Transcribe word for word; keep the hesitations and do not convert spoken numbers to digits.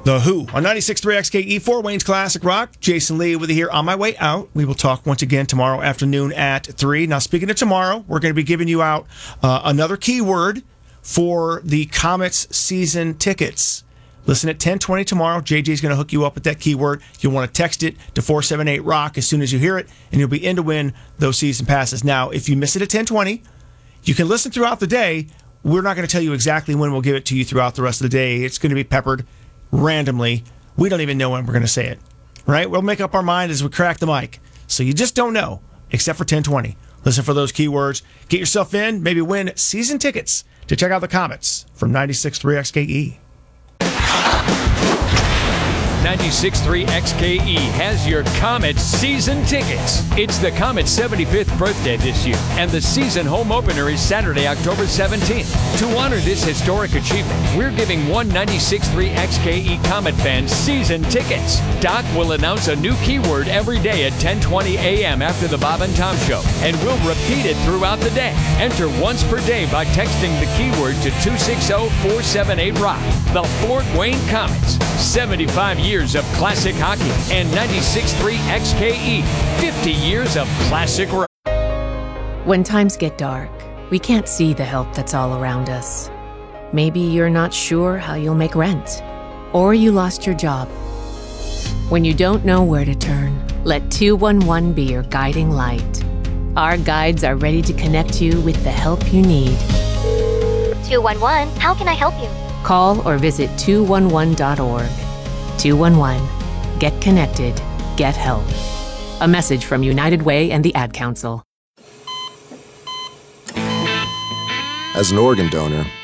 The Who on ninety-six point three X K E for Wayne's Classic Rock. Jason Lee with you here on my way out. We will talk once again tomorrow afternoon at three. Now, speaking of tomorrow, we're going to be giving you out uh, another keyword for the Comets season tickets. Listen at ten twenty tomorrow. J J's going to hook you up with that keyword. You'll want to text it to four seven eight rock as soon as you hear it, and you'll be in to win those season passes. Now, if you miss it at ten twenty, you can listen throughout the day. We're not going to tell you exactly when we'll give it to you throughout the rest of the day. It's going to be peppered randomly. We don't even know when we're going to say it. Right? We'll make up our mind as we crack the mic. So you just don't know, except for ten twenty. Listen for those keywords. Get yourself in. Maybe win season tickets to check out the Comets from ninety-six point three X K E. ninety-six point three X K E has your Comets season tickets. It's the Comets' seventy-fifth birthday this year, and the season home opener is Saturday, October seventeenth. To honor this historic achievement, we're giving one ninety-six point three X K E Comet fan season tickets. Doc will announce a new keyword every day at ten twenty a.m. after the Bob and Tom Show, and we'll repeat it throughout the day. Enter once per day by texting the keyword to two six zero, four seven eight, rock. The Fort Wayne Comets, seventy-five years of classic hockey, and ninety-six point three X K E, fifty years of classic rock. When times get dark, we can't see the help that's all around us. Maybe you're not sure how you'll make rent, or you lost your job. When you don't know where to turn, let two one one be your guiding light. Our guides are ready to connect you with the help you need. two one one, how can I help you? Call or visit two one one dot org. two one one. Get connected. Get help. A message from United Way and the Ad Council. As an organ donor,